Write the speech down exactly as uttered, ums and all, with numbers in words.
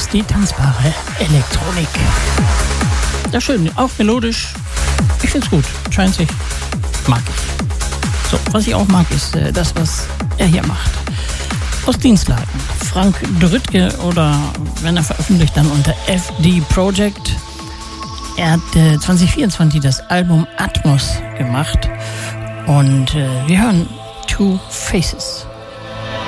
ist die tanzbare Elektronik. Ja, schön, auch melodisch. Ich find's gut. Trancy mag ich. So, was ich auch mag, ist äh, das, was er hier macht. Aus Dienstlagen. Frank Drüttke oder wenn er veröffentlicht, dann unter F D Project. Er hat äh, zwanzig vierundzwanzig das Album Atmos gemacht und äh, wir hören Two Faces.